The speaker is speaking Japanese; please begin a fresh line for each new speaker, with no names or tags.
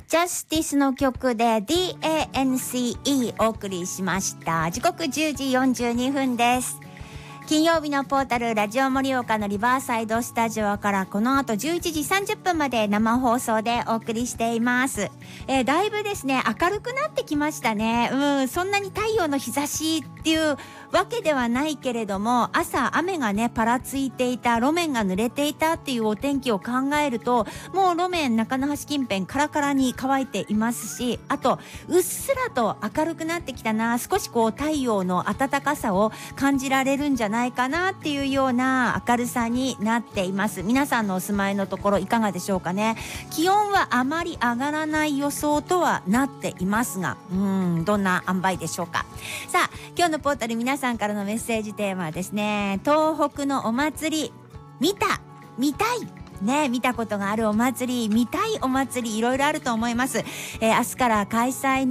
ジャスティスの曲で DANCE お送りしました。時刻10時42分です。金曜日のポータルラジオ盛岡のリバーサイドスタジオからこの後11時30分まで生放送でお送りしています。だいぶですね明るくなってきましたね。そんなに太陽の日差しっていうわけではないけれども、朝雨がねパラついていた、路面が濡れていたっていうお天気を考えると、もう路面中野橋近辺カラカラに乾いていますし、あとうっすらと明るくなってきたな、少しこう太陽の暖かさを感じられるんじゃないかなっていうような明るさになっています。皆さんのお住まいのところいかがでしょうかね。気温はあまり上がらない予想とはなっていますが、どんな塩梅でしょうか。さあ、今日のポータル皆さんからのメッセージテーマはですね、東北のお祭り見たいね、見たことがあるお祭り、見たいお祭り、いろいろあると思います。明日から開催